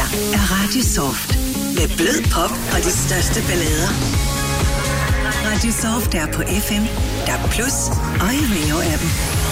er Radio Soft. Med blød pop og de største ballader. Radio Soft er på FM, DAB+ og i Rio-appen.